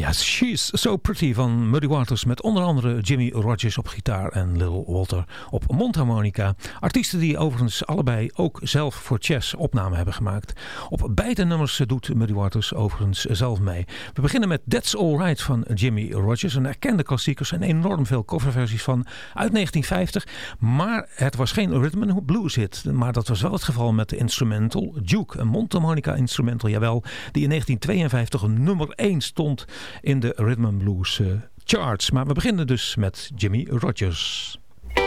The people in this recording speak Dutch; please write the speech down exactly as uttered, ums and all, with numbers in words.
Ja, She's So Pretty van Muddy Waters met onder andere Jimmy Rogers op gitaar en Lil Walter op mondharmonica. Artiesten die overigens allebei ook zelf voor Chess opnamen hebben gemaakt. Op beide nummers doet Muddy Waters overigens zelf mee. We beginnen met That's Alright van Jimmy Rogers. Een erkende klassiekers en enorm veel coverversies van uit negentien vijftig. Maar het was geen rhythm and blues hit. Maar dat was wel het geval met de instrumental Duke. Een mondharmonica instrumental, jawel. Die in negentien tweeënvijftig een nummer één stond in de rhythm and blues uh, charts. Maar we beginnen dus met Jimmy Rogers.